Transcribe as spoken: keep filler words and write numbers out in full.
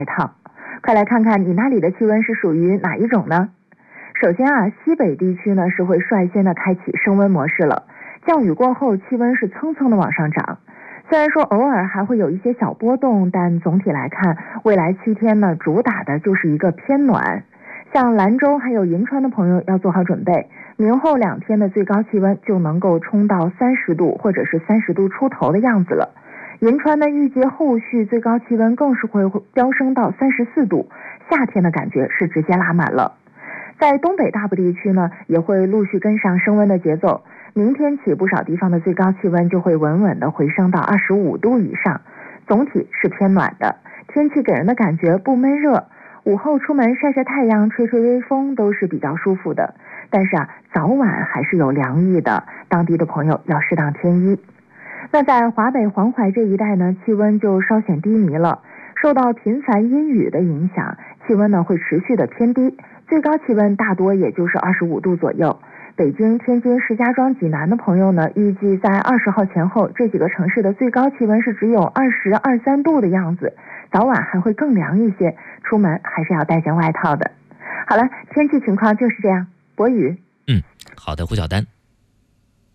套。快来看看你那里的气温是属于哪一种呢？首先啊，西北地区呢是会率先的开启升温模式了，降雨过后气温是蹭蹭的往上涨。虽然说偶尔还会有一些小波动，但总体来看，未来七天呢主打的就是一个偏暖。像兰州还有银川的朋友要做好准备，明后两天的最高气温就能够冲到三十度或者是三十度出头的样子了。银川呢预计后续最高气温更是会飙升到三十四度，夏天的感觉是直接拉满了。在东北大部地区呢也会陆续跟上升温的节奏，明天起不少地方的最高气温就会稳稳的回升到二十五度以上，总体是偏暖的，天气给人的感觉不闷热，午后出门晒晒太阳吹吹微风都是比较舒服的。但是啊早晚还是有凉意的，当地的朋友要适当添衣。那在华北黄淮这一带呢，气温就稍显低迷了，受到频繁阴雨的影响，气温呢会持续的偏低，最高气温大多也就是二十五度左右。北京、天津、石家庄、济南的朋友呢，预计在二十号前后这几个城市的最高气温是只有二十二三度的样子，早晚还会更凉一些，出门还是要带件外套的。好了，天气情况就是这样。博宇， 嗯，好的，胡晓丹。